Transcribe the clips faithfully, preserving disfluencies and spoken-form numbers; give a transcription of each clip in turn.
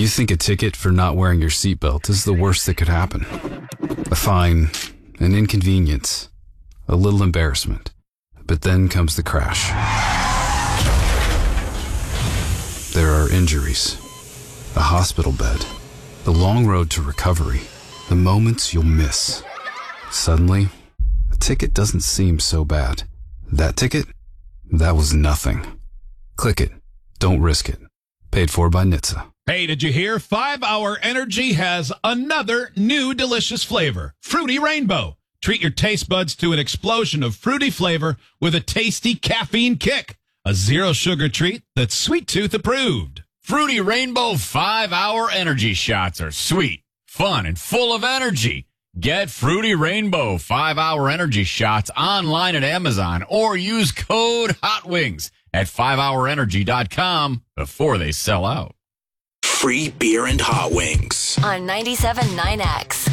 You think a ticket for not wearing your seatbelt is the worst that could happen. A fine, an inconvenience, a little embarrassment. But then comes the crash. There are injuries, a hospital bed, the long road to recovery, the moments you'll miss. Suddenly, a ticket doesn't seem so bad. That ticket? That was nothing. Click it. Don't risk it. Paid for by N H T S A. Hey, did you hear? five hour Energy has another new delicious flavor, Fruity Rainbow. Treat your taste buds to an explosion of fruity flavor with a tasty caffeine kick. A zero-sugar treat that's Sweet Tooth approved. Fruity Rainbow five hour Energy shots are sweet, fun, and full of energy. Get Fruity Rainbow five hour Energy shots online at Amazon or use code HOTWINGS at five hour energy dot com before they sell out. Free beer and hot wings. On ninety-seven point nine X.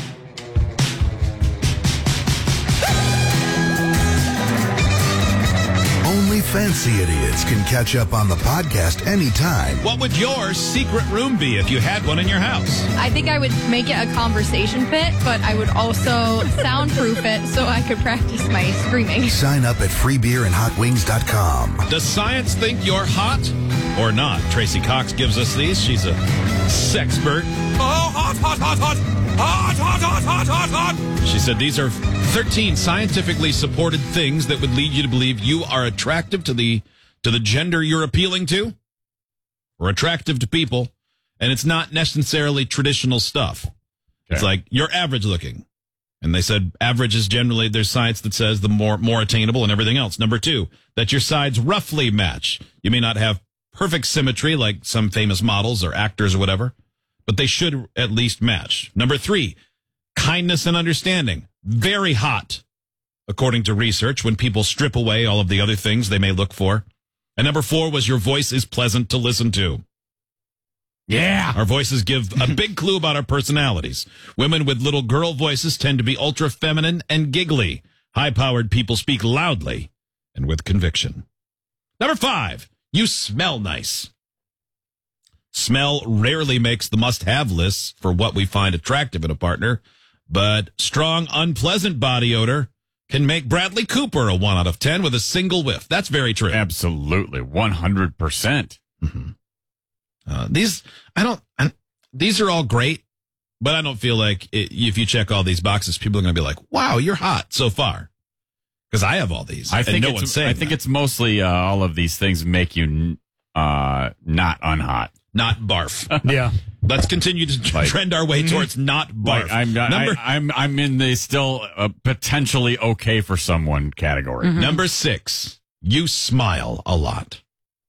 Only fancy idiots can catch up on the podcast anytime. What would your secret room be if you had one in your house? I think I would make it a conversation pit, but I would also soundproof it so I could practice my screaming. Sign up at free beer and hot wings dot com. Does science think you're hot or not? Tracy Cox gives us these. She's a sexpert. Oh, hot, hot, hot, hot. Hot, hot, hot, hot, hot, hot. She said these are thirteen scientifically supported things that would lead you to believe you are attractive to the to the gender you're appealing to, or attractive to people, and it's not necessarily traditional stuff. Okay. It's like you're average looking. And they said average is generally, there's science that says the more more attainable and everything else. Number two, that your sides roughly match. You may not have perfect symmetry like some famous models or actors or whatever, but they should at least match. Number three, kindness and understanding. Very hot, according to research, when people strip away all of the other things they may look for. And number four was your voice is pleasant to listen to. Yeah. Our voices give a big clue about our personalities. Women with little girl voices tend to be ultra feminine and giggly. High-powered people speak loudly and with conviction. Number five, you smell nice. Smell rarely makes the must-have lists for what we find attractive in a partner, but strong, unpleasant body odor can make Bradley Cooper a one out of ten with a single whiff. That's very true. Absolutely, one hundred percent. Mm-hmm. Uh, these, I don't, I, these are all great, but I don't feel like it, if you check all these boxes, people are going to be like, wow, you're hot so far. Because I have all these. I think no it's, one's saying I think that. it's mostly uh, all of these things make you uh, not unhot. Not barf. Yeah. Let's continue to Like- trend our way towards not barf. Like I'm, I, number, I'm, I'm in the still uh, potentially okay for someone category. number six, you smile a lot.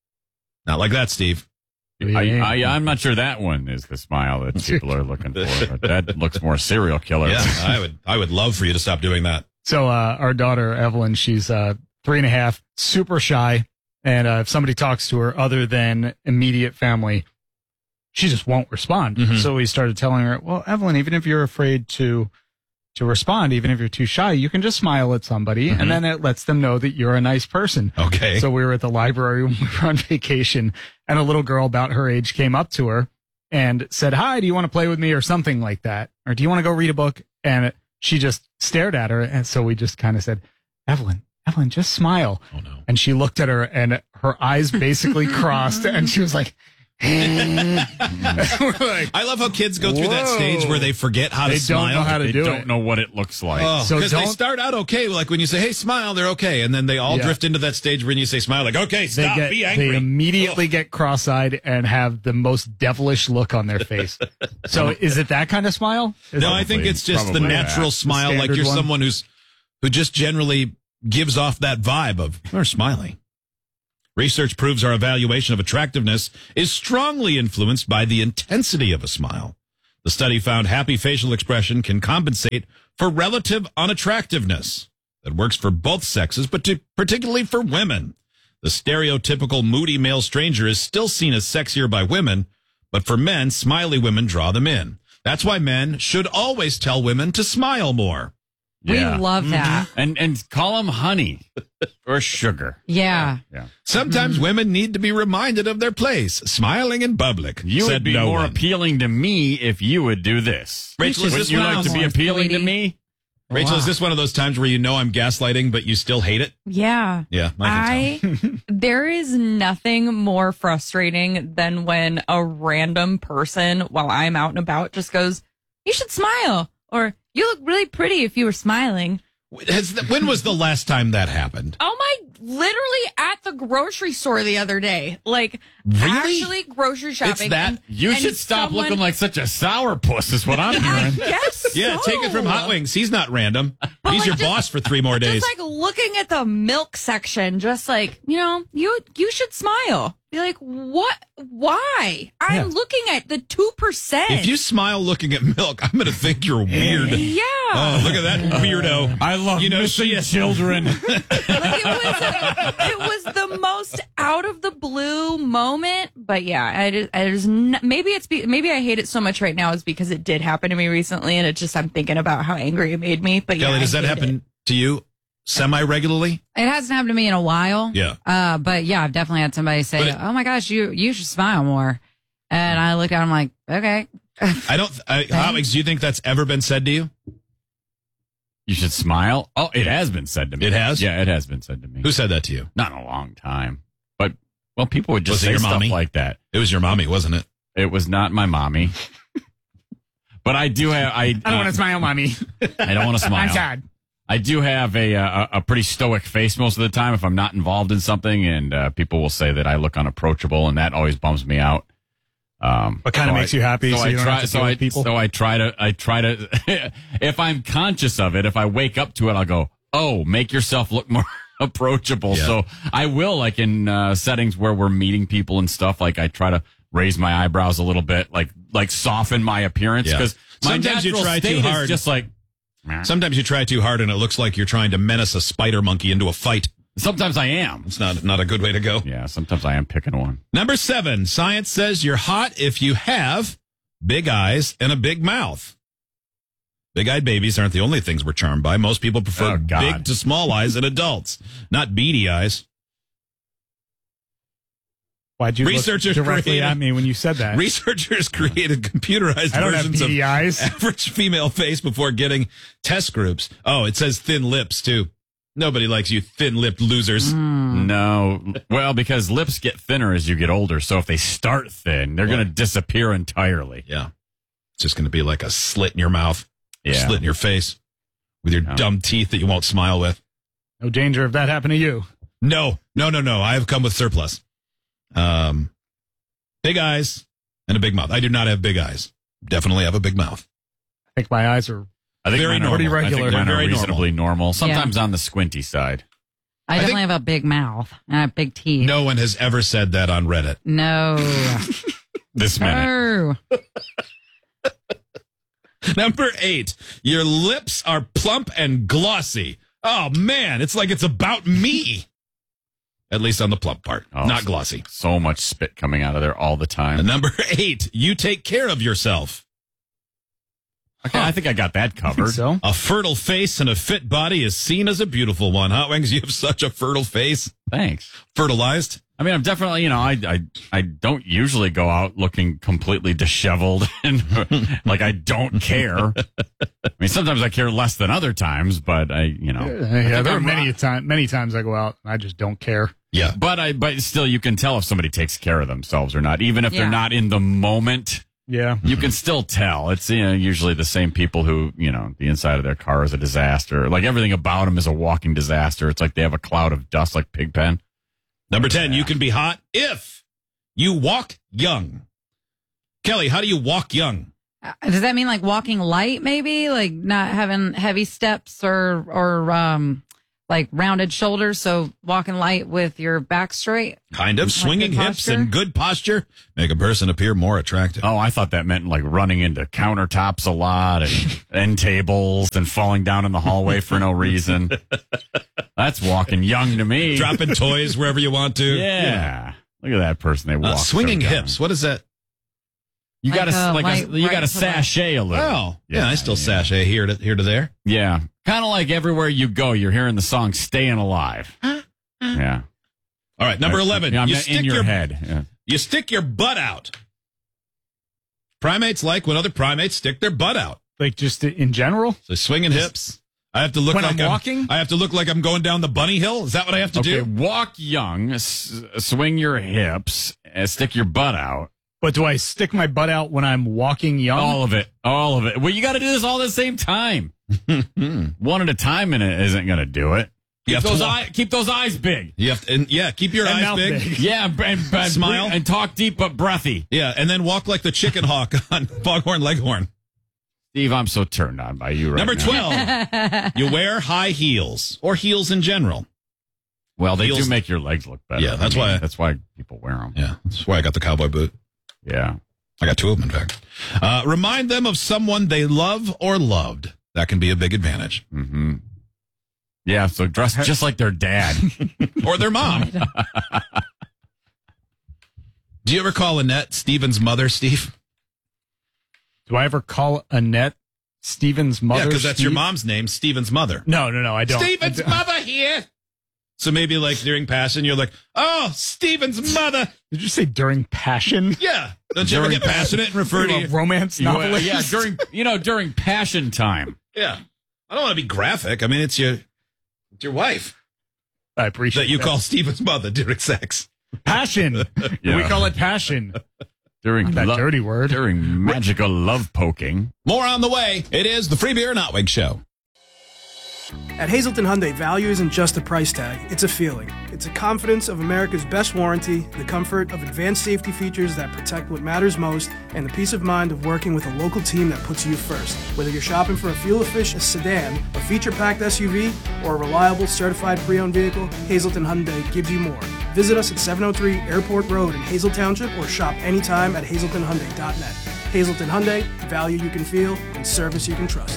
Not like that, Steve. I, I, I'm not sure that one is the smile that people are looking for. But that looks more serial killer. Yeah, I would, I would love for you to stop doing that. So uh, our daughter, Evelyn, she's uh, three and a half, super shy. And uh, if somebody talks to her other than immediate family, she just won't respond. Mm-hmm. So we started telling her, well, Evelyn, even if you're afraid to to respond, even if you're too shy, you can just smile at somebody, Mm-hmm. and then it lets them know that you're a nice person. Okay. So we were at the library when we were on vacation, and a little girl about her age came up to her and said, hi, do you want to play with me or something like that? Or do you want to go read a book? And she just stared at her. And so we just kind of said, Evelyn, Evelyn, just smile. Oh, no. And she looked at her and her eyes basically crossed and she was like, we're like, I love how kids go through that Whoa. stage where they forget how They to don't smile. know how to They do don't it. know what it looks like. Oh, So because they don't- start out okay. Like when you say, hey, smile, they're okay. And then they all Yeah. drift into that stage when you say smile, like, okay, They stop, get, be angry. they immediately get cross-eyed and have the most devilish look on their face. So is it that kind of smile? Is No, it- I think it's just the Probably natural that. smile, The like you're standard one? someone who's who just generally gives off that vibe of they're smiling. Research proves our evaluation of attractiveness is strongly influenced by the intensity of a smile. The study found happy facial expression can compensate for relative unattractiveness. That works for both sexes, but to, particularly for women. The stereotypical moody male stranger is still seen as sexier by women, but for men, smiley women draw them in. That's why men should always tell women to smile more. Yeah. We love that. And and call them honey or sugar. Yeah. Yeah. Sometimes Mm-hmm. women need to be reminded of their place, smiling in public. You said would be no more one. appealing to me if you would do this. Rachel, is Would this you one like to be more, appealing to sweetie? me? Rachel, is this one of those times where you know I'm gaslighting, but you still hate it? Yeah. Yeah, I can tell. I there is nothing more frustrating than when a random person while I'm out and about just goes, "You should smile," or "You look really pretty if you were smiling." Has the, when was the last time that happened? Oh my, literally at the grocery store the other day. Like, Really? actually grocery shopping. It's that- and- You and should stop someone- looking like such a sourpuss is what I'm I hearing. guess Yeah, so. take it from Hot Wings. He's not random. But, He's like, your just- boss for three more days. Just like looking at the milk section, just like, you know, you you should smile. Be like, what? Why? I'm Yeah. looking at the two percent. If you smile looking at milk, I'm going to think you're weird. yeah. Oh, look at that weirdo. I love You know, missing she- children. Like it was, it was the most out of the blue moment. But yeah, I just, I just n- maybe it's be, maybe I hate it so much right now is because it did happen to me recently, and it's just I'm thinking about how angry it made me. But yeah, Kelly, does I that hate happen it. to you semi regularly? It hasn't happened to me in a while. Yeah. Uh, but yeah, I've definitely had somebody say, But it- "Oh my gosh, you you should smile more." And I looked at him like, "Okay." I don't. I, Hot Wings, do you think that's ever been said to you? You should smile. Oh, it has been said to me. It has? Yeah, it has been said to me. Who said that to you? Not in a long time. But, well, people would just Was it say your stuff mommy? like that. It was your mommy, wasn't it? It was not my mommy. But I do have. I, I don't uh, want to smile, mommy. I don't want to smile. I'm sad. I do have a, a a pretty stoic face most of the time if I'm not involved in something, and uh, people will say that I look unapproachable, and that always bums me out. Um, What kind of so makes I- you happy? So, I you don't try. have to So deal I with people. so I try to. I try to. If I'm conscious of it, if I wake up to it, I'll go, "Oh, make yourself look more approachable." Yeah. So I will, like in uh, settings where we're meeting people and stuff. Like I try to raise my eyebrows a little bit, like like soften my appearance Yeah. because my Sometimes you natural try too state is hard. just like. Sometimes you try too hard and it looks like you're trying to menace a spider monkey into a fight. Sometimes I am. It's not not a good way to go. Yeah, sometimes I am picking one. Number seven, science says you're hot if you have big eyes and a big mouth. Big-eyed babies aren't the only things we're charmed by. Most people prefer Oh, God. big to small eyes in adults, not beady eyes. Why'd you Researchers look directly created- at me when you said that? Researchers created computerized I don't have versions of beady eyes. average female face before getting test groups. Oh, it says thin lips, too. Nobody likes you thin-lipped losers. No. Well, because lips get thinner as you get older. So if they start thin, they're going to disappear entirely. Yeah. It's just going to be like a slit in your mouth, a Yeah. slit in your face with your Yeah. dumb teeth that you won't smile with. No danger if that happened to you. No, no, no, no. I have come with surplus. Um, big eyes and a big mouth. I do not have big eyes. Definitely have a big mouth. I think my eyes are I think Very mine are- normal. I think Pretty mine are regular. reasonably normal. Sometimes on the squinty side. I, I think- definitely have a big mouth and I have big teeth. No one has ever said that on Reddit. No. This minute. No. Number eight, your lips are plump and glossy. Oh, man, it's like it's about me. At least on the plump part, Oh, not so- glossy. So much spit coming out of there all the time. And number eight, you take care of yourself. Okay, I think I got that I think covered. so. A fertile face and a fit body is seen as a beautiful one. Hot Wings, you have such a fertile face. Thanks. Fertilized. I mean, I'm definitely, you know, I, I, I don't usually go out looking completely disheveled and like I don't care. I mean, sometimes I care less than other times, but I, you know, I Yeah, think there are I'm- many a time, many times I go out and I just don't care. Yeah. But I, but still, you can tell if somebody takes care of themselves or not, even if Yeah. they're not in the moment. Yeah. You can still tell. It's, you know, usually the same people who, you know, the inside of their car is a disaster. Like everything about them is a walking disaster. It's like they have a cloud of dust like Pigpen. Number ten, Yeah. you can be hot if you walk young. Kelly, how do you walk young? Uh, Does that mean like walking light, maybe? Like not having heavy steps or, or, um, like rounded shoulders. So walking light with your back straight. Kind of. Like Swinging good hips posture? and good posture make a person appear more attractive. Oh, I thought that meant like running into countertops a lot and end tables and falling down in the hallway for no reason. That's walking young to me. Dropping toys wherever you want to. Yeah. Look at that person. They Uh, walk. so swinging young. hips. What is that? You Like got to a like a, light you got to right to left. sashay a little. Oh, yeah, I still sashay here to here to there. Yeah, Kind of like everywhere you go, you're hearing the song "Staying Alive." Yeah. All right, number eleven. Yeah, I'm you in stick your, your head. Yeah. You stick your butt out. Primates like when other primates stick their butt out. Like just in general? So swinging hips. I have to look When like I'm walking? I have to look like I'm going down the bunny hill. Is that what I have to Okay, do? walk young, s- swing your hips, and stick your butt out. But do I stick my butt out when I'm walking young? All of it. All of it. Well, you got to do this all at the same time. One at a time in it isn't going to do it. You Keep have to those, walk. eye, keep those eyes big. You have to, and yeah, keep your And eyes mouth big. big. Yeah, and, and, and Smile. and talk deep but breathy. Yeah, and then walk like the chicken hawk on Foghorn Leghorn. Steve, I'm so turned on by you right Number now. twelve. You wear high heels or heels in general. Well, they Heels- do make your legs look better. Yeah, that's I mean, why- That's why people wear them. Yeah, that's why I got the cowboy boot. Yeah. I got two of them, in fact. Uh, remind them of someone they love or loved. That can be a big advantage. Mm-hmm. Yeah, so dress just like their dad. Or their mom. Do you ever call Annette Steven's mother, Steve? Do I ever call Annette Steven's mother? Yeah, because that's your Steve? mom's name, Steven's mother. No, no, no, I don't. Steven's I don't. mother here. So maybe like during passion, you're like, oh, Steven's mother. Did you say during passion? Yeah. Don't you ever During get passionate and refer to A you? romance You, uh, novelist? yeah, during you know during passion time. Yeah. I don't want to be graphic. I mean, it's your, it's your wife I appreciate that you call Steven's mother during sex. passion. Yeah. We call it passion. During That lo- dirty word. During magical love poking. More on the way. It is the Free Beer and Hot Wing Show. At Hazleton Hyundai, value isn't just a price tag, it's a feeling. It's a confidence of America's best warranty, the comfort of advanced safety features that protect what matters most, and the peace of mind of working with a local team that puts you first. Whether you're shopping for a fuel-efficient sedan, a feature-packed S U V, or a reliable certified pre-owned vehicle, Hazleton Hyundai gives you more. Visit us at seven oh three Airport Road in Hazel Township or shop anytime at hazleton hyundai dot net. Hazleton Hyundai, value you can feel and service you can trust.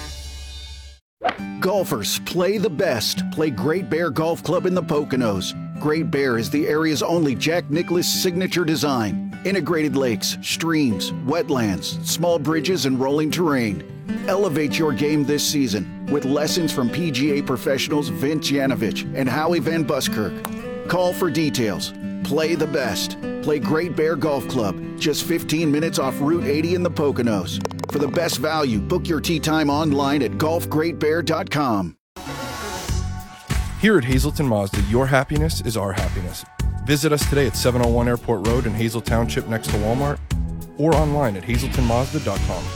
Golfers, play the best. Play Great Bear Golf Club in the Poconos. Great Bear is the area's only Jack Nicklaus signature design. Integrated lakes, streams, wetlands, small bridges, and rolling terrain. Elevate your game this season with lessons from P G A professionals Vince Yanovich and Howie Van Buskirk. Call for details. Play the best. Play Great Bear Golf Club, just fifteen minutes off Route eighty in the Poconos. For the best value, book your tee time online at golf great bear dot com. Here at Hazleton Mazda, your happiness is our happiness. Visit us today at seven oh one Airport Road in Hazel Township next to Walmart or online at hazleton mazda dot com.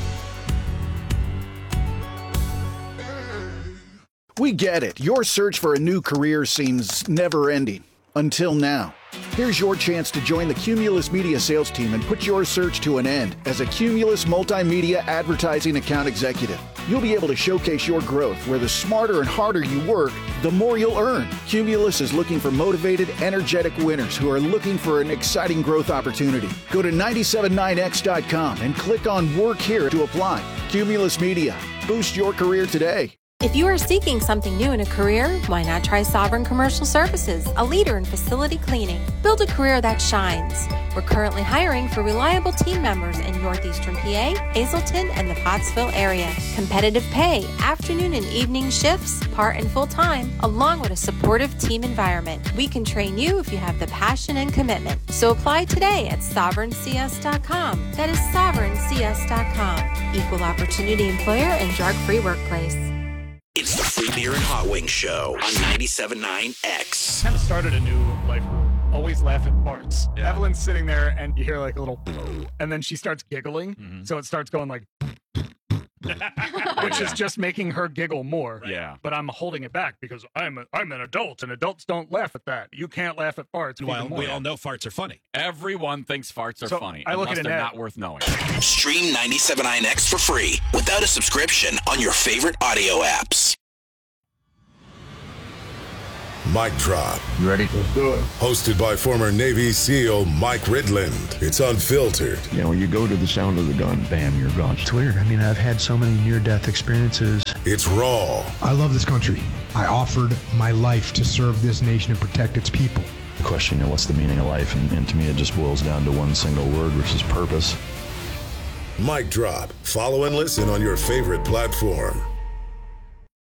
We get it. Your search for a new career seems never ending. Until now. Here's your chance to join the Cumulus Media sales team and put your search to an end as a Cumulus Multimedia Advertising Account Executive. You'll be able to showcase your growth where the smarter and harder you work, the more you'll earn. Cumulus is looking for motivated, energetic winners who are looking for an exciting growth opportunity. Go to nine seven nine x dot com and click on Work Here to apply. Cumulus Media. Boost your career today. If you are seeking something new in a career, why not try Sovereign Commercial Services, a leader in facility cleaning? Build a career that shines. We're currently hiring for reliable team members in Northeastern P A, Hazleton, and the Pottsville area. Competitive pay, afternoon and evening shifts, part and full time, along with a supportive team environment. We can train you if you have the passion and commitment. So apply today at sovereign c s dot com. That is sovereign c s dot com. Equal opportunity employer and drug-free workplace. It's the Free Beer and Hot Wing Show on ninety-seven point nine X. Kind of started a new life rule. Always laugh at farts. Yeah. Evelyn's sitting there and you hear like a little, and then she starts giggling. Mm-hmm. So it starts going like, which is just making her giggle more. Right. Yeah. But I'm holding it back because I'm a, I'm an adult and adults don't laugh at that. You can't laugh at farts. Well, we all know farts are funny. Everyone thinks farts are So, funny. I look unless at they're Annette. not worth knowing. Stream ninety-seven point nine X for free without a subscription on your favorite audio apps. Mic Drop. You ready? Let's do it. Hosted by former Navy SEAL Mike Ridland. It's unfiltered. You know, when you go to the sound of the gun, bam, you're gone. It's weird. I mean, I've had so many near-death experiences. It's raw. I love this country. I offered my life to serve this nation and protect its people. The question, you know, what's the meaning of life? And, and to me, it just boils down to one single word, which is purpose. Mic Drop. Follow and listen on your favorite platform.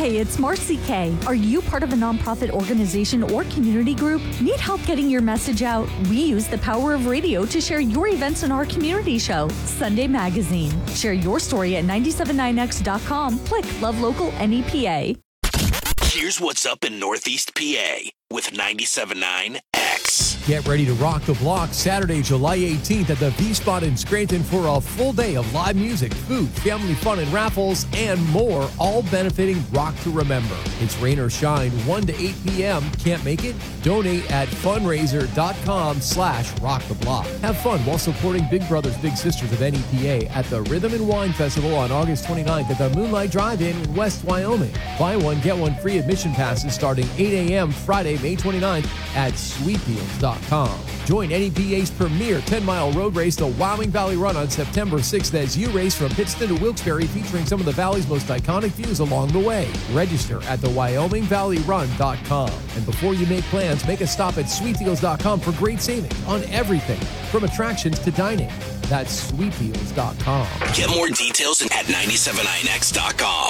Hey, it's Marcy Kay. Are you part of a nonprofit organization or community group? Need help getting your message out? We use the power of radio to share your events in our community show, Sunday Magazine. Share your story at nine seven nine x dot com. Click Love Local N E P A. Here's what's up in Northeast P A with ninety-seven point nine X. Get ready to rock the block Saturday, July eighteenth at the V-Spot in Scranton for a full day of live music, food, family fun, and raffles, and more, all benefiting Rock to Remember. It's rain or shine, one to eight p.m. Can't make it? Donate at fundraiser.com slash rock the block. Have fun while supporting Big Brothers Big Sisters of N E P A at the Rhythm and Wine Festival on August twenty-ninth at the Moonlight Drive-In in West Wyoming. Buy one, get one free admission passes starting eight a.m. Friday, May twenty-ninth at sweet deals dot com. Join N E P A's premier ten-mile road race, the Wyoming Valley Run, on September sixth as you race from Pittston to Wilkes-Barre, featuring some of the Valley's most iconic views along the way. Register at the wyoming valley run dot com. And before you make plans, make a stop at sweet deals dot com for great savings on everything from attractions to dining. That's sweet deals dot com. Get more details at nine seven nine x dot com.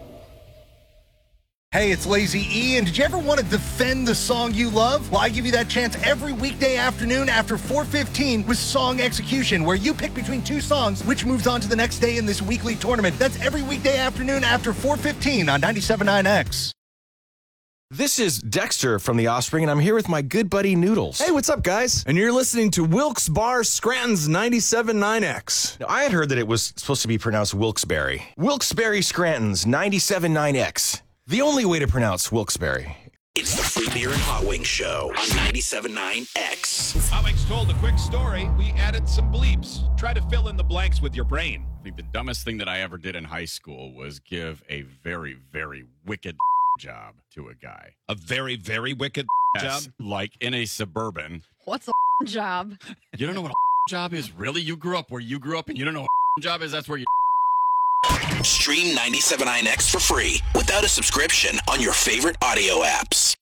Hey, it's Lazy E, and did you ever want to defend the song you love? Well, I give you that chance every weekday afternoon after four fifteen with Song Execution, where you pick between two songs, which moves on to the next day in this weekly tournament. That's every weekday afternoon after four fifteen on ninety-seven point nine X. This is Dexter from The Offspring, and I'm here with my good buddy Noodles. Hey, what's up, guys? And you're listening to Wilkes Bar Scranton's ninety-seven point nine X. Now, I had heard that it was supposed to be pronounced Wilkes-Barre. Wilkes-Barre Scranton's ninety-seven point nine X. The only way to pronounce Wilkes-Barre. It's the Free Beer and Hot Wings Show on ninety-seven point nine X. Alex told a quick story. We added some bleeps. Try to fill in the blanks with your brain. I think the dumbest thing that I ever did in high school was give a very, very wicked job to a guy. A very, very wicked yes, job? Like in a Suburban. What's a job? You don't know what a job is? Really? You grew up where you grew up and you don't know what a job is? That's where you... Stream ninety-seven point nine X for free without a subscription on your favorite audio apps.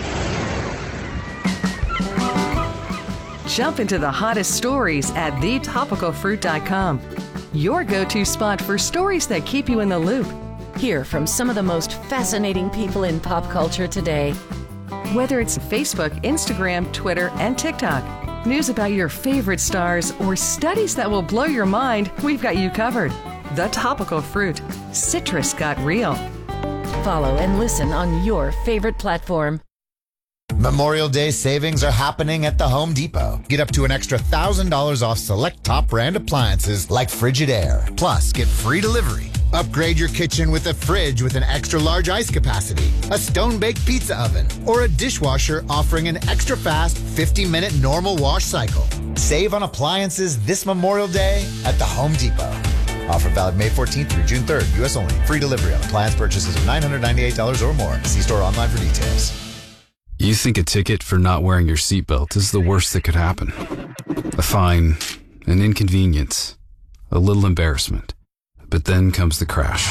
Jump into the hottest stories at the topical fruit dot com. Your go-to spot for stories that keep you in the loop. Hear from some of the most fascinating people in pop culture today. Whether it's Facebook, Instagram, Twitter, and TikTok, news about your favorite stars, or studies that will blow your mind, we've got you covered. The Topical Fruit. Citrus got real. Follow and listen on your favorite platform. Memorial Day savings are happening at the Home Depot. Get up to an extra one thousand dollars off select top brand appliances like Frigidaire. Plus, get free delivery. Upgrade your kitchen with a fridge with an extra large ice capacity, a stone-baked pizza oven, or a dishwasher offering an extra fast fifty minute normal wash cycle. Save on appliances this Memorial Day at the Home Depot. Offer valid May fourteenth through June third. U S only. Free delivery on appliance purchases of nine hundred ninety-eight dollars or more. See store online for details. You think a ticket for not wearing your seatbelt is the worst that could happen. A fine, an inconvenience, a little embarrassment. But then comes the crash.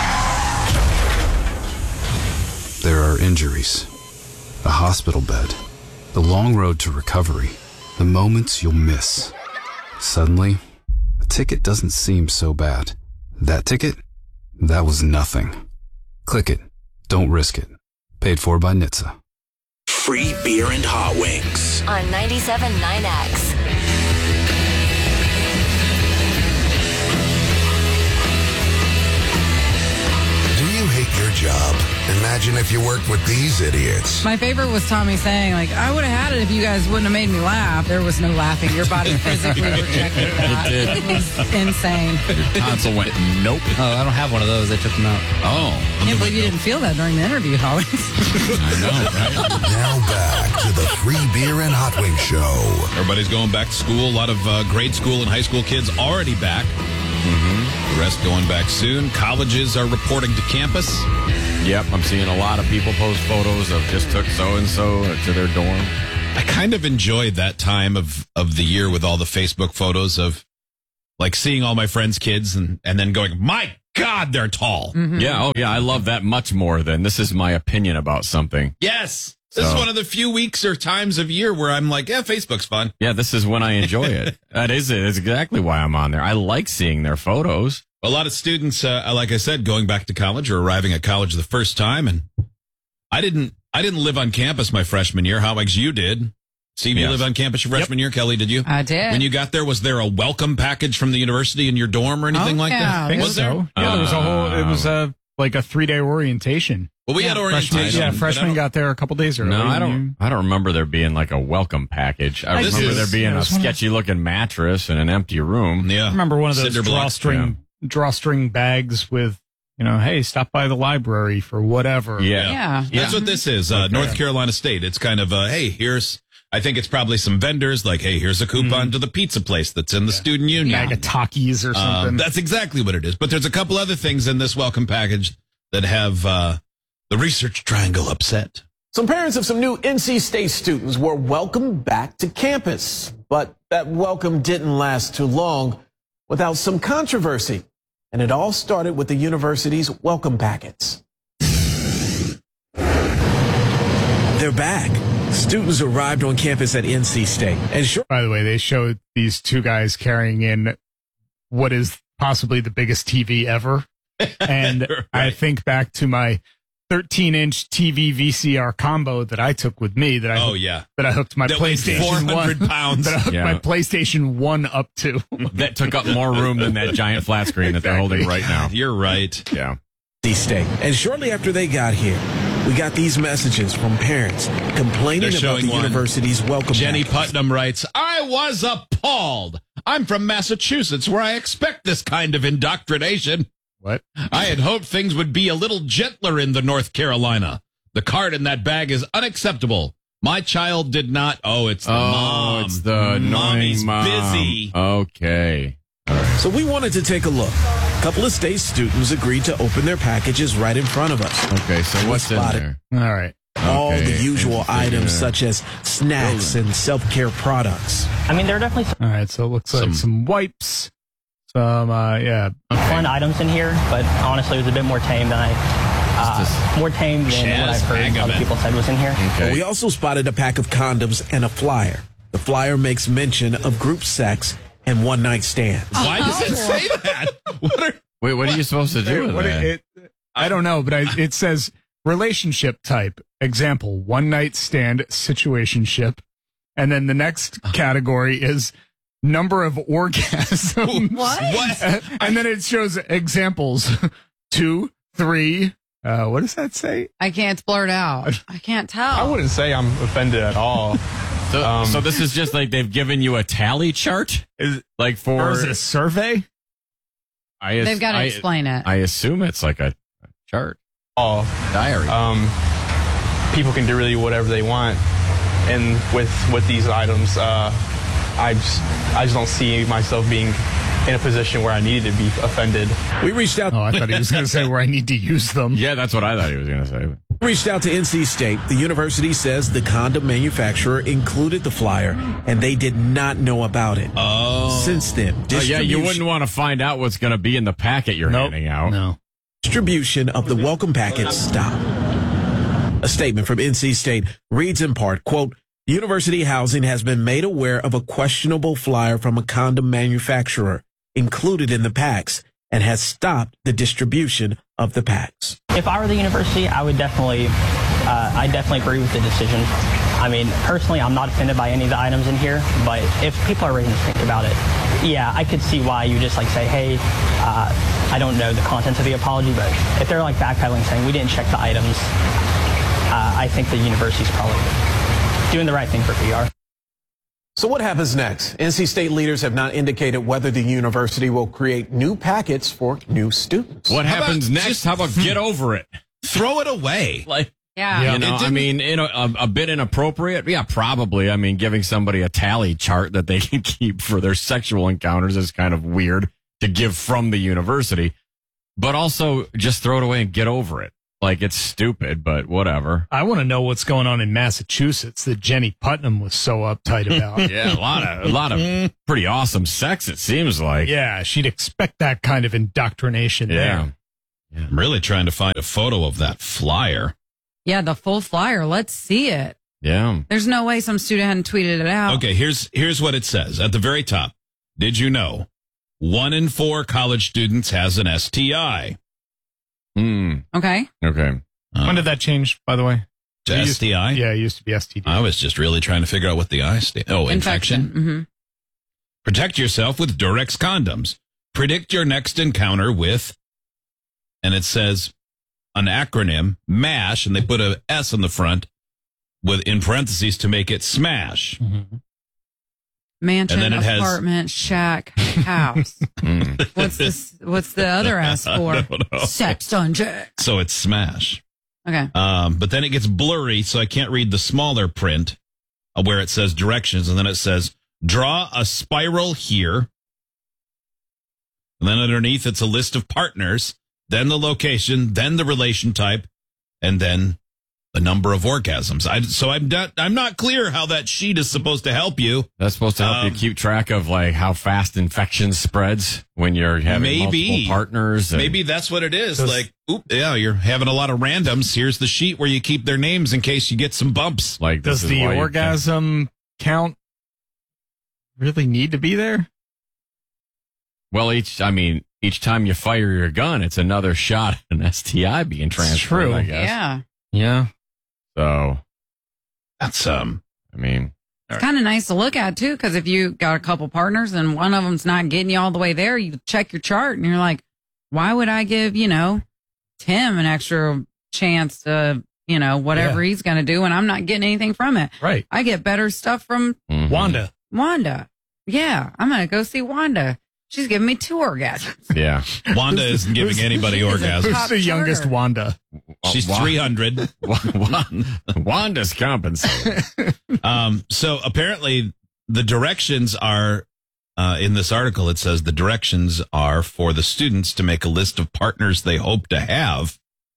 There are injuries, a hospital bed, the long road to recovery, the moments you'll miss. Suddenly, a ticket doesn't seem so bad. That ticket? That was nothing. Click it. Don't risk it. Paid for by N H T S A. Free beer and hot wings on ninety-seven point nine X. Do you hate your job? Imagine if you worked with these idiots. My favorite was Tommy saying, like, I would have had it if you guys wouldn't have made me laugh. There was no laughing. Your body physically rejected that. It did. It was insane. Your tonsil went, nope. Oh, I don't have one of those. They took them out. Oh. I can't believe you didn't feel that during the interview, Holly. I know, right? Now back to the Free Beer and Hot Wings Show. Everybody's going back to school. A lot of uh, grade school and high school kids already back. Mm-hmm. The rest going back soon. Colleges are reporting to campus. Yep, I'm seeing a lot of people post photos of just took so-and-so to their dorm. I kind of enjoyed that time of, of the year with all the Facebook photos of, like, seeing all my friends' kids and, and then going, my God, they're tall. Mm-hmm. Yeah, oh, yeah, I love that much more than this is my opinion about something. Yes. This So- is one of the few weeks or times of year where I'm like, yeah, Facebook's fun. Yeah, this is when I enjoy it. That is it. It's exactly why I'm on there. I like seeing their photos. A lot of students, uh, like I said, going back to college or arriving at college the first time, and I didn't. I didn't live on campus my freshman year. How Alex, you did? Steve, you Yes. lived on campus your freshman year. Kelly, did you? I did. When you got there, was there a welcome package from the university in your dorm or anything Oh, like yeah, that? I think Was so. there? Yeah, there was a whole. It was Uh, a like a three day orientation. Well, we had orientation. Freshmen, yeah, but I freshmen don't- got there a couple days early. No, I and don't. I don't remember there being like a welcome package. I I remember just- there being yeah, it a was one of- sketchy looking mattress and an empty room. Yeah. I remember one of those Cinder blocks, drawstring drawstring bags with, you know, hey, stop by the library for whatever. Yeah. Yeah. That's what this is. Uh, Okay. North Carolina State. It's kind of, uh, hey, here's, I think it's probably some vendors like, hey, here's a coupon to the pizza place that's in the student union. Bag of Takis or Um, something. that's exactly what it is. But there's a couple other things in this welcome package that have uh, the research triangle upset. Some parents of some new N C State students were welcomed back to campus, but that welcome didn't last too long without some controversy. And it all started with the university's welcome packets. They're back. Students arrived on campus at N C State. And sure, By the way, they showed these two guys carrying in what is possibly the biggest T V ever. And I think back to my thirteen inch T V V C R combo that I took with me that I Oh, hooked- yeah. that I hooked my That weighs PlayStation four hundred one pounds. that I hooked Yeah. my PlayStation one up to. That took up more room than that giant flat screen that they're holding right now. You're right. Yeah. N C State. And shortly after they got here, we got these messages from parents complaining They're about showing the one. university's welcome Jenny packets. Putnam writes, I was appalled. I'm from Massachusetts, where I expect this kind of indoctrination. What? I had hoped things would be a little gentler in the North Carolina. The card in that bag is unacceptable. My child did not. Oh, it's the oh, mom. it's the Mommy's annoying mom. busy. Okay. So we wanted to take a look. A couple of state students agreed to open their packages right in front of us. Okay, so We what's in spotted there? All right. all Okay, the usual interesting, items yeah. such as snacks and self-care products. I mean, there are definitely All right. So it looks like Some- some, wipes, some, uh, yeah. some fun items in here, but honestly, it was a bit more tame than I, uh, more tame than what Chaz I've heard other Agaman. people said was in here. But we also spotted a pack of condoms and a flyer. The flyer makes mention of group sex and one-night stands. Why does it say that? What are, Wait, what are you supposed to do with What that? it, it, I don't know, but I, it says relationship type. Example, one night stand situationship. And then the next category is number of orgasms. What? what? And then it shows examples two, three. Uh, what does that say? I can't blurt out. I can't tell. I wouldn't say I'm offended at all. So, Um, so this is just like they've given you a tally chart, Is, like for. or is it a survey? I ass- They've got to I- explain it. I assume it's like a, a chart, all diary. um, people can do really whatever they want, and with with these items, uh, I just I just don't see myself being in a position where I needed to be offended. We reached out. Oh, I thought he was going to say where I need to use them. yeah, that's what I thought he was going to say. Reached out to N C State. The university says the condom manufacturer included the flyer, and they did not know about it. Oh. Since then, Oh, yeah, distribution, you wouldn't want to find out what's going to be in the packet you're Nope. handing out. No. distribution of the welcome packets stopped. A statement from N C State reads in part, quote, University Housing has been made aware of a questionable flyer from a condom manufacturer included in the packs and has stopped the distribution of the packs. If I were the university, I would definitely, uh, I definitely agree with the decision. I mean, personally, I'm not offended by any of the items in here, but if people are raising to think about it, yeah, I could see why you just like say, hey, uh, I don't know the contents of the apology, but if they're like backpedaling saying we didn't check the items, uh, I think the university's probably doing the right thing for P R. So what happens next? N C State leaders have not indicated whether the university will create new packets for new students. What How happens about next? just- How about get over it? Throw it away. Like, Yeah. you know, It I didn't- mean, in a, a, a bit inappropriate. Yeah, probably. I mean, giving somebody a tally chart that they can keep for their sexual encounters is kind of weird to give from the university. But also, just throw it away and get over it. Like, it's stupid, but whatever. I want to know what's going on in Massachusetts that Jenny Putnam was so uptight about. Yeah, a lot of a lot of pretty awesome sex. It seems like. Yeah, she'd expect that kind of indoctrination Yeah. there. I'm really trying to find a photo of that flyer. Yeah, the full flyer. Let's see it. Yeah. There's no way some student hadn't tweeted it out. Okay, here's here's what it says at the very top. Did you know? one in four college students has an S T I. Hmm. Okay. Okay. When did that change, by the way? To It used- S T I? Yeah, it used to be S T D. I was just really trying to figure out what the I stand. Oh, infection. Mm-hmm. Protect yourself with Durex condoms. Predict your next encounter with, and it says an acronym, MASH, and they put a S on the front with in parentheses to make it SMASH. Mm-hmm. Mansion, And then it has- apartment, shack, house. What's this? What's the other S for? I don't know. Sex dungeon. So it's SMASH. Okay. Um, but then it gets blurry, so I can't read the smaller print uh, where it says directions, and then it says draw a spiral here. And then underneath, it's a list of partners, then the location, then the relation type, and then the number of orgasms. I, so I'm not, I'm not clear how that sheet is supposed to help you. That's supposed to help Um, you keep track of like how fast infection spreads when you're having Maybe. multiple partners. and- Maybe that's what it is. Does- like, oop, yeah, you're having a lot of randoms. Here's the sheet where you keep their names in case you get some bumps. like this Does is the why you orgasm count really need to be there? can't- Well, each I mean, each time you fire your gun, it's another shot at an S T I being transferred. true. I guess. Yeah. Yeah. So That's um. I mean, It's kind of nice to look at, too, because if you got a couple partners and one of them's not getting you all the way there, you check your chart and you're like, why would I give, you know, Tim an extra chance to, you know, whatever Yeah. he's going to do and I'm not getting anything from it? Right. I get better stuff from mhm. Wanda. Wanda. Yeah, I'm going to go see Wanda. She's giving me two orgasms. Yeah. Wanda isn't giving anybody orgasms. Who's Top the youngest charter. Wanda? She's Wa- three hundred. Wa- Wanda's compensating. Um, so apparently the directions are, uh, in this article, it says the directions are for the students to make a list of partners they hope to have.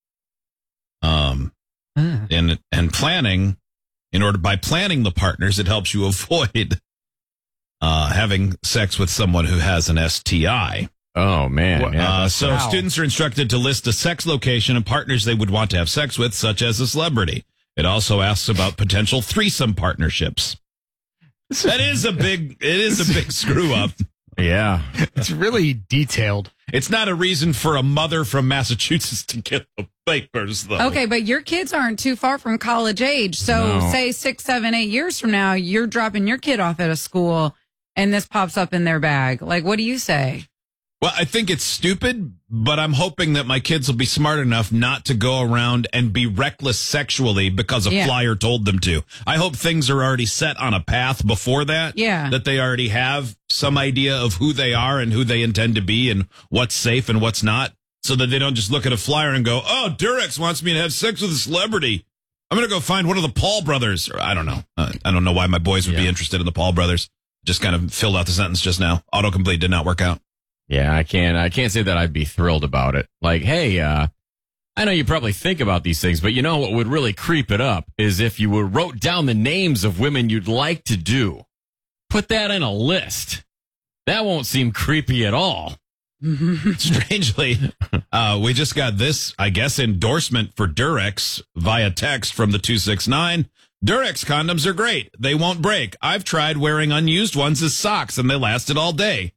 Um, and, and planning, in order, by planning the partners, it helps you avoid, uh, having sex with someone who has an S T I. Oh man. What- Yeah, Uh, that's- so Wow. students are instructed to list a sex location and partners they would want to have sex with, such as a celebrity. It also asks about potential threesome partnerships. That is a big, it is a big screw up. yeah. It's really detailed. It's not a reason for a mother from Massachusetts to get the papers, though. Okay, but your kids aren't too far from college age. So, No. say six, seven, eight years from now, you're dropping your kid off at a school and this pops up in their bag. Like, what do you say? Well, I think it's stupid, but I'm hoping that my kids will be smart enough not to go around and be reckless sexually because a Yeah. flyer told them to. I hope things are already set on a path before that. Yeah. That they already have some idea of who they are and who they intend to be and what's safe and what's not, so that they don't just look at a flyer and go, oh, Durex wants me to have sex with a celebrity. I'm going to go find one of the Paul brothers. Or I don't know. Uh, I don't know why my boys would be interested in the Paul brothers. Just kind of filled out the sentence just now. Autocomplete did not work out. Yeah, I can't. I can't say that I'd be thrilled about it. Like, hey, uh, I know you probably think about these things, but you know what would really creep it up is if you were wrote down the names of women you'd like to do. Put that in a list. That won't seem creepy at all. Strangely, uh, we just got this, I guess, endorsement for Durex via text from the two six nine. Durex condoms are great. They won't break. I've tried wearing unused ones as socks, and they lasted all day.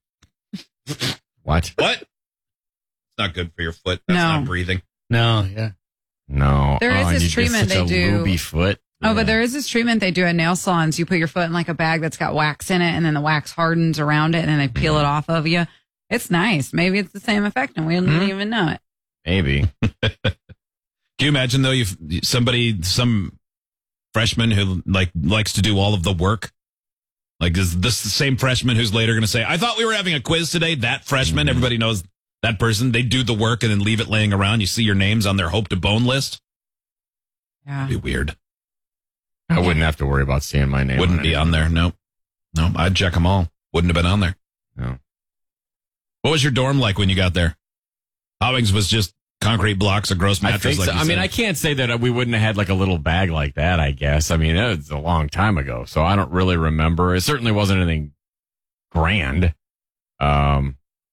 What? What? It's not good for your foot. That's No. not breathing. No, yeah. No. There is oh, this and you get treatment such they a do. Ruby foot. Oh, but there is this treatment they do at nail salons. You put your foot in like a bag that's got wax in it, and then the wax hardens around it, and then they peel it off of you. It's nice. Maybe it's the same effect, and we don't Mm-hmm. even know it. Maybe. Can you imagine though, if somebody, some freshman who like likes to do all of the work, like is this the same freshman who's later going to say, "I thought we were having a quiz today." That freshman, Mm-hmm. everybody knows that person. They do the work and then leave it laying around. You see your names on their hope to bone list. Yeah, Be weird. I wouldn't have to worry about seeing my name. Wouldn't on be it. on there. No, no. I'd check them all. Wouldn't have been on there. No. What was your dorm like when you got there? Howings was just concrete blocks, a gross I mattress. think Like so. you I mean, said. I can't say that we wouldn't have had like a little bag like that, I guess. I mean, it was a long time ago, so I don't really remember. It certainly wasn't anything grand. Um,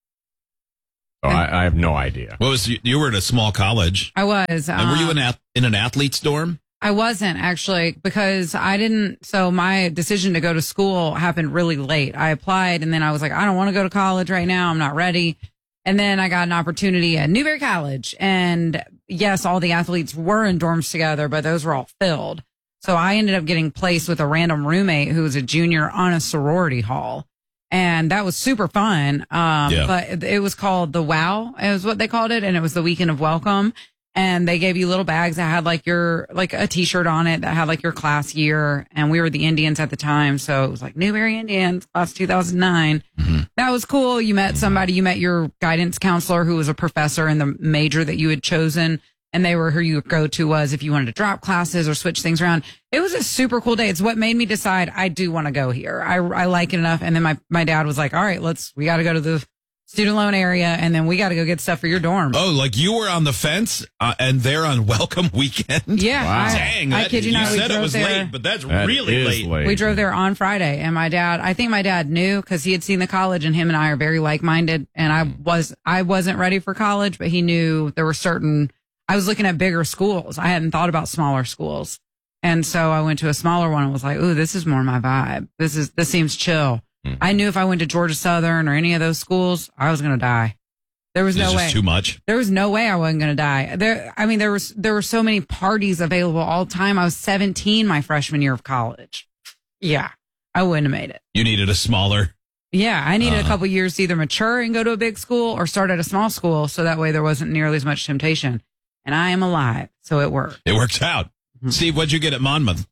so I, I have no idea. What was you, you were at a small college? I was. And were you um, in, ath- in an athlete's dorm? I wasn't actually because I didn't. So my decision to go to school happened really late. I applied and then I was like, I don't want to go to college right now. I'm not ready. And then I got an opportunity at Newberry College. And yes, all the athletes were in dorms together, but those were all filled. So I ended up getting placed with a random roommate who was a junior on a sorority hall. And that was super fun. Um, Yeah. But it was called the WOW is what they called it. And it was the weekend of welcome. And they gave you little bags that had like your, like a t-shirt on it that had like your class year. And we were the Indians at the time. So it was like Newberry Indians, class two thousand nine. Mm-hmm. That was cool. You met somebody, you met your guidance counselor who was a professor in the major that you had chosen. And they were who you would go to was if you wanted to drop classes or switch things around. It was a super cool day. It's what made me decide I do want to go here. I, I like it enough. And then my, my dad was like, all right, let's, we got to go to the student loan area, and then we got to go get stuff for your dorm. Oh, like you were on the fence, uh, and they're on welcome weekend? Yeah. Wow. I, Dang. I that- kid you not. we said it drove was there. late, but that's That really is late. late. We drove there on Friday, and my dad, I think my dad knew because he had seen the college, and him and I are very like-minded. And I was, I wasn't ready for college, but he knew there were certain, I was looking at bigger schools. I hadn't thought about smaller schools. And so I went to a smaller one and was like, ooh, this is more my vibe. This is, this seems chill. I knew if I went to Georgia Southern or any of those schools, I was going to die. There was It's no just way. too much. There was no way I wasn't going to die. There, I mean, there was there were so many parties available all the time. I was seventeen my freshman year of college. Yeah, I wouldn't have made it. You needed a smaller. Yeah, I needed Uh-huh. a couple years to either mature and go to a big school or start at a small school, so that way there wasn't nearly as much temptation. And I am alive, so it worked. It worked out. Steve, what'd you get at Monmouth?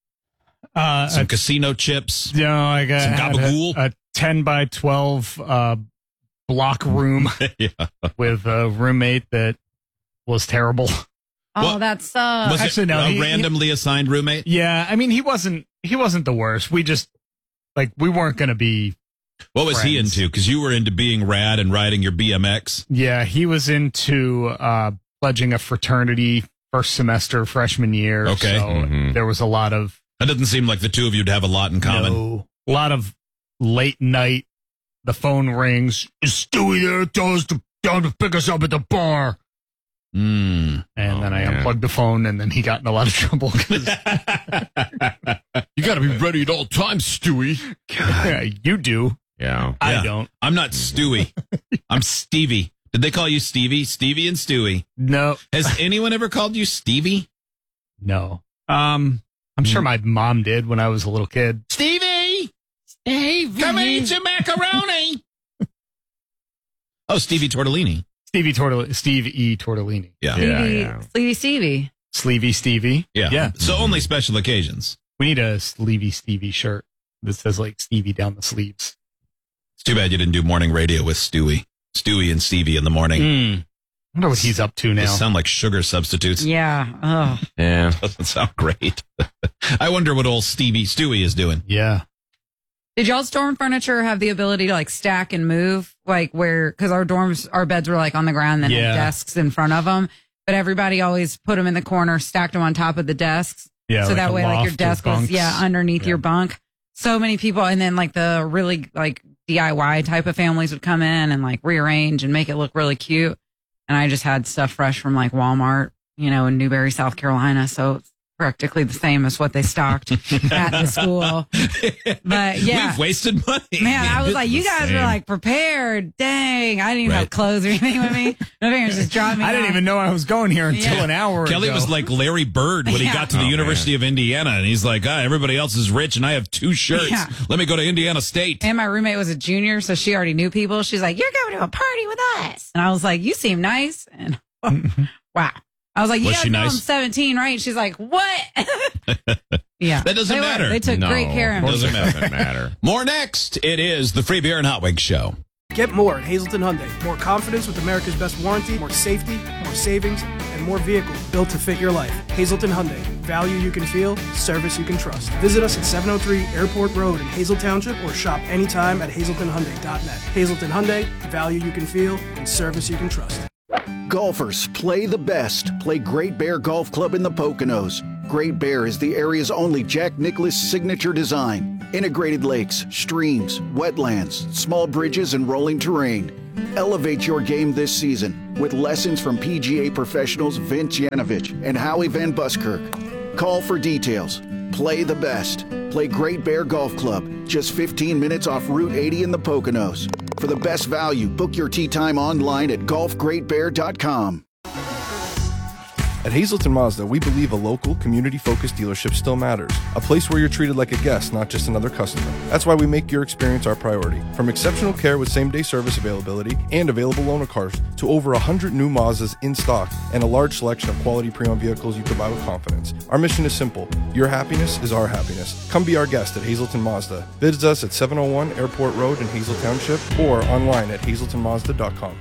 Uh, Some a- casino chips. No, I got Some had gabagool? a, a ten by twelve uh, block room Yeah. with a roommate that was terrible. Oh, What- that sucks. Was Actually, it no, a he- randomly assigned roommate? Yeah, I mean, he wasn't he wasn't the worst. We just like we weren't going to be. What was he friends. into? Because you were into being rad and riding your B M X. Yeah, he was into uh, pledging a fraternity first semester freshman year. Okay. so Mhm. there was a lot of That doesn't seem like the two of you'd have a lot in common. no, a lot of late night. The phone rings. Is Stewie there? Tell us to down to pick us up at the bar. Mm. And Oh, then I man. unplugged the phone, and then he got in a lot of trouble. 'cause- You got to be ready at all times, Stewie. Yeah, you do. Yeah. I Yeah. don't. I'm not Stewie. I'm Stevie. Did they call you Stevie? Stevie and Stewie. No, Has anyone ever called you Stevie? no. Um, I'm sure my mom did when I was a little kid. Stevie! Stevie! Come and eat some macaroni! Oh, Stevie Tortellini. Stevie Tortellini, Steve E. Tortellini. Yeah. Stevie, Yeah, yeah. Sleevey Stevie. Sleevey Stevie. Yeah. Yeah. So only special occasions. We need a Sleevey Stevie shirt that says like Stevie down the sleeves. It's too bad you didn't do morning radio with Stewie. Stewie and Stevie in the morning. Mm. I wonder what he's up to They now. sound like sugar substitutes. Yeah. Oh. Yeah. Doesn't sound great. I wonder what old Stevie Stewie is doing. Yeah. Did y'all's dorm furniture have the ability to like stack and move? Like where, because our dorms, our beds were like on the ground, then Yeah. had desks in front of them. But everybody always put them in the corner, stacked them on top of the desks. Yeah. so like that a way, like your loft or desk was, bunks. yeah, underneath Yeah. your bunk. So many people. And then like the really like D I Y type of families would come in and like rearrange and make it look really cute. And I just had stuff fresh from like Walmart, you know, in Newberry, South Carolina. So it's practically the same as what they stocked at the school. But yeah. We've wasted money. Man, I was like, you the guys were same. like prepared. Dang. I didn't even Right. have clothes or anything with me. My fingers just dropped me. I didn't down. even know I was going here until Yeah. an hour Kelly ago. was like Larry Bird when he Yeah. got to the Oh, University of Indiana, and he's like, ah, everybody else is rich, and I have two shirts. Yeah. Let me go to Indiana State. And my roommate was a junior, so she already knew people. She's like, you're going to a party with us. And I was like, you seem nice. And wow. I was like, you Was guys she know nice? I'm seventeen, right? She's like, what? yeah. That doesn't They were. matter. They took No, great care of me. Doesn't matter. Doesn't matter. More next. It is the Free Beer and Hot Wings Show. Get more at Hazleton Hyundai. More confidence with America's best warranty, more safety, more savings, and more vehicles built to fit your life. Hazleton Hyundai. Value you can feel, service you can trust. Visit us at seven oh three Airport Road in Hazel Township or shop anytime at hazelton hyundai dot net. Hazleton Hyundai. Value you can feel and service you can trust. Golfers, play the best. Play Great Bear Golf Club in the Poconos. Great Bear is the area's only Jack Nicklaus signature design. Integrated lakes, streams, wetlands, small bridges, and rolling terrain. Elevate your game this season with lessons from P G A professionals Vince Yanovich and Howie Van Buskirk. Call for details. Play the best. Play Great Bear Golf Club, just fifteen minutes off Route eighty in the Poconos. For the best value, book your tee time online at golf great bear dot com. At Hazelton Mazda, we believe a local, community-focused dealership still matters. A place where you're treated like a guest, not just another customer. That's why we make your experience our priority. From exceptional care with same-day service availability and available loaner cars to over one hundred new Mazdas in stock and a large selection of quality pre-owned vehicles you can buy with confidence. Our mission is simple. Your happiness is our happiness. Come be our guest at Hazelton Mazda. Visit us at seven oh one Airport Road in Hazel Township or online at hazelton mazda dot com.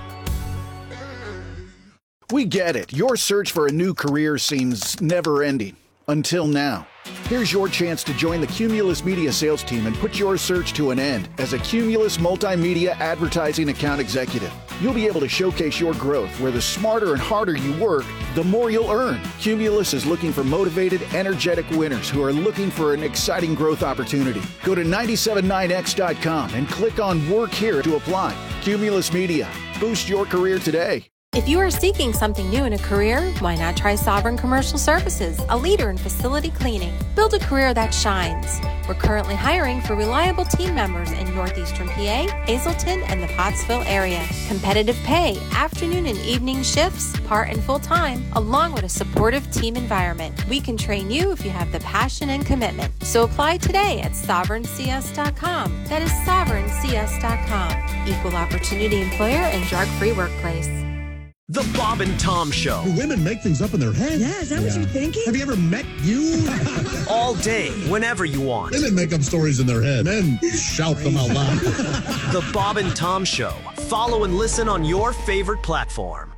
We get it. Your search for a new career seems never-ending. Until now. Here's your chance to join the Cumulus Media sales team and put your search to an end as a Cumulus Multimedia Advertising Account Executive. You'll be able to showcase your growth where the smarter and harder you work, the more you'll earn. Cumulus is looking for motivated, energetic winners who are looking for an exciting growth opportunity. Go to nine seven nine x dot com and click on Work Here to apply. Cumulus Media. Boost your career today. If you are seeking something new in a career, why not try Sovereign Commercial Services, a leader in facility cleaning? Build a career that shines. We're currently hiring for reliable team members in Northeastern P A, Hazleton, and the Pottsville area. Competitive pay, afternoon and evening shifts, part and full-time, along with a supportive team environment. We can train you if you have the passion and commitment. So apply today at sovereign c s dot com. That is sovereign c s dot com. Equal opportunity employer and drug-free workplace. The Bob and Tom Show. Do women make things up in their head? Yeah, is that what you're thinking? Have you ever met you? All day, whenever you want. Women make up stories in their head. Men shout them out loud. The Bob and Tom Show. Follow and listen on your favorite platform.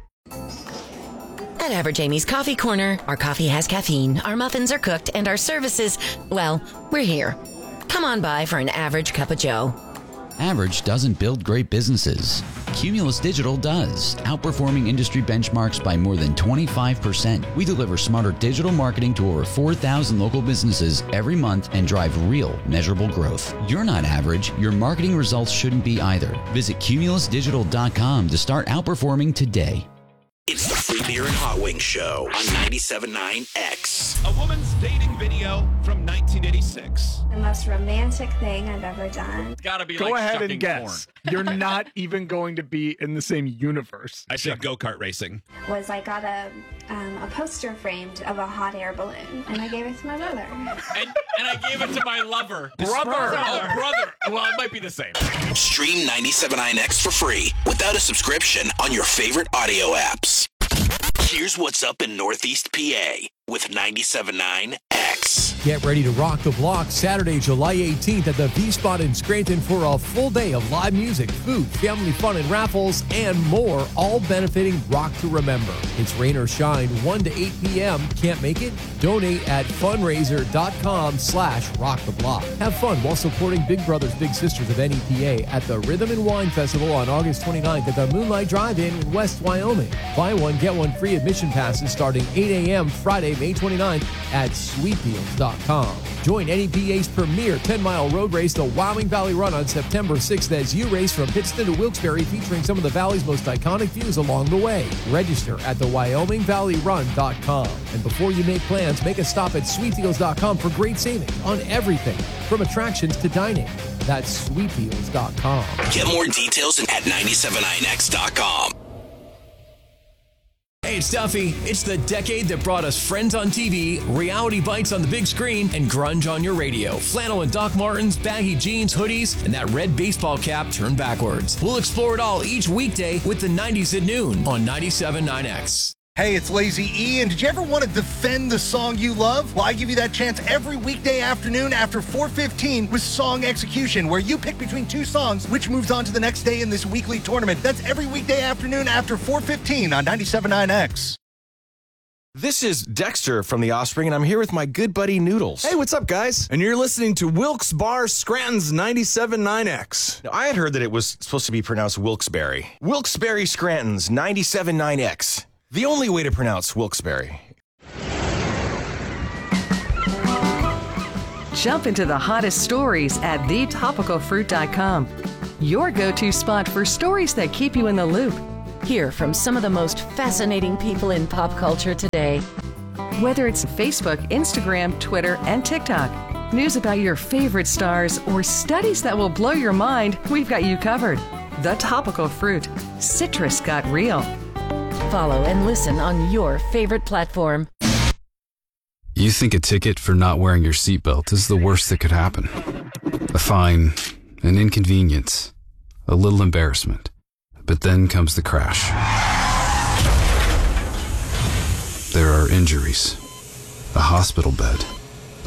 At Average Amy's Coffee Corner, our coffee has caffeine, our muffins are cooked, and our services, well, we're here. Come on by for an average cup of joe. Average doesn't build great businesses. Cumulus Digital does, outperforming industry benchmarks by more than twenty-five percent. We deliver smarter digital marketing to over four thousand local businesses every month and drive real, measurable growth. You're not average. Your marketing results shouldn't be either. Visit cumulus digital dot com to start outperforming today. It's the Free Beer and Hot Wings Show on ninety-seven point nine X. A woman's dating video from nineteen eighty-six. The most romantic thing I've ever done. It's gotta be Go like ahead and shucking guess. corn. You're not even going to be in the same universe. I said go-kart racing. Was I got a um, a poster framed of a hot air balloon, and I gave it to my mother. And, and I gave it to my lover. Brother. Oh, brother. Well, it might be the same. Stream ninety-seven point nine X for free without a subscription on your favorite audio apps. Here's what's up in Northeast P A with ninety-seven point nine X. Get ready to rock the block Saturday, July eighteenth at the V-Spot in Scranton for a full day of live music, food, family fun, and raffles, and more, all benefiting Rock to Remember. It's rain or shine, one to eight p.m. Can't make it? Donate at fundraiser.com slash rock the block. Have fun while supporting Big Brothers Big Sisters of N E P A at the Rhythm and Wine Festival on August twenty-ninth at the Moonlight Drive-In in West Wyoming. Buy one, get one free admission passes starting eight a.m. Friday, May twenty-ninth at sweet deals dot com. Join N E P A's premier ten-mile road race, the Wyoming Valley Run, on September sixth as you race from Pittston to Wilkes-Barre, featuring some of the Valley's most iconic views along the way. Register at the wyoming valley run dot com. And before you make plans, make a stop at sweet deals dot com for great savings on everything, from attractions to dining. That's sweet deals dot com. Get more details at ninety-seven point nine X dot com. Hey, it's Duffy. It's the decade that brought us Friends on T V, Reality Bites on the big screen, and grunge on your radio. Flannel and Doc Martens, baggy jeans, hoodies, and that red baseball cap turned backwards. We'll explore it all each weekday with the nineties at noon on ninety-seven point nine X. Hey, it's Lazy E, and did you ever want to defend the song you love? Well, I give you that chance every weekday afternoon after four fifteen with Song Execution, where you pick between two songs, which moves on to the next day in this weekly tournament. That's every weekday afternoon after four fifteen on ninety-seven point nine X. This is Dexter from The Offspring, and I'm here with my good buddy Noodles. Hey, what's up, guys? And you're listening to Wilkes Bar Scranton's ninety-seven point nine X. Now, I had heard that it was supposed to be pronounced Wilkes-Barre. Wilkes-Barre Scranton's ninety-seven point nine X. The only way to pronounce Wilkes-Barre. Jump into the hottest stories at the topical fruit dot com. Your go-to spot for stories that keep you in the loop. Hear from some of the most fascinating people in pop culture today. Whether it's Facebook, Instagram, Twitter, and TikTok, news about your favorite stars, or studies that will blow your mind, we've got you covered. The Topical Fruit. Citrus got real. Follow and listen on your favorite platform. You think a ticket for not wearing your seatbelt is the worst that could happen. A fine, an inconvenience, a little embarrassment. But then comes the crash. There are injuries, a hospital bed,